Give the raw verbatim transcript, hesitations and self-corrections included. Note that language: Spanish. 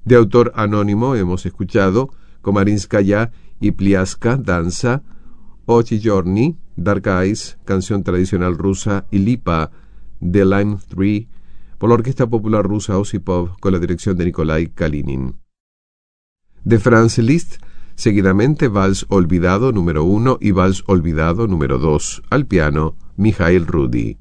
De autor anónimo hemos escuchado Komarinskaya y Pliaska, danza, Ochi Giorni, Dark Eyes, canción tradicional rusa, y Lipa, de Line tres, por la Orquesta Popular Rusa Osipov, con la dirección de Nikolai Kalinin. De Franz Liszt, seguidamente Vals Olvidado número uno y Vals Olvidado número dos, al piano, Mikhail Rudi.